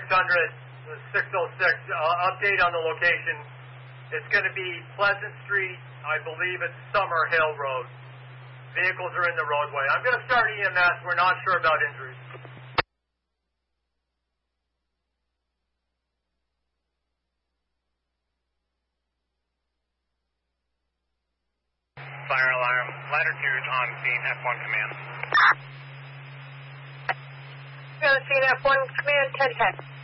606, update on the location. It's going to be Pleasant Street, I believe it's Summer Hill Road. Vehicles are in the roadway. I'm going to start EMS. We're not sure about injuries. Fire alarm. Latitude on scene, F1 command. Scene F1 command, 10-10.